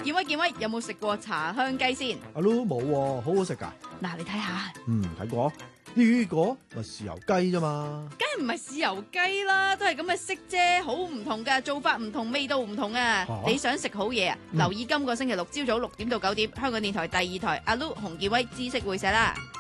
健威有冇食過茶香雞先？ 阿 Lu 冇喎，好好食㗎。 嗱，你睇下， 睇過。呢個咪豉油雞啫嘛。 梗係唔係豉油雞啦，都係咁嘅色啫，好唔同噶，做法唔同，味道唔同啊！你想食好嘢啊？留意今個星期六朝早6點到9點，香港電台第2台阿 Lu 洪健威知識會社啦。